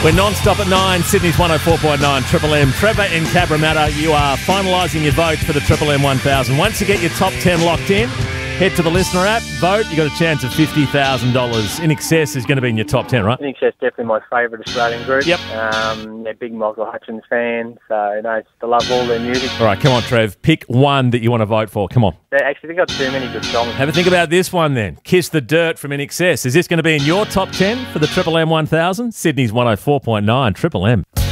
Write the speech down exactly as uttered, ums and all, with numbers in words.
We're non-stop at nine, Sydney's one oh four point nine, Triple M. Trevor in Cabramatta, you are finalising your vote for the Triple M one thousand. Once you get your top ten locked in, head to the listener app, vote, you got a chance of fifty thousand dollars. In Excess is going to be in your top ten, right? In Excess, definitely my favourite Australian group. Yep. Um, yeah, big Michael Hutchins fan, so you know, I love all their music. All right, come on, Trev. Pick one that you want to vote for. Come on. They actually they've got too many good songs. Have a think about this one then. Kiss the Dirt from In Excess. Is this going to be in your top ten for the Triple M one thousand? Sydney's one oh four point nine, Triple M.